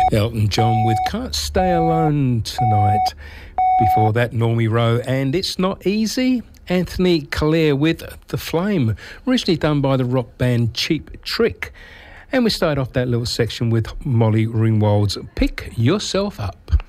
Elton John with Can't Stay Alone Tonight. Before that, Normie Rowe and It's Not Easy. Anthony Callea with The Flame, originally done by the rock band Cheap Trick. And we started off that little section with Molly Ringwald's Pick Yourself Up.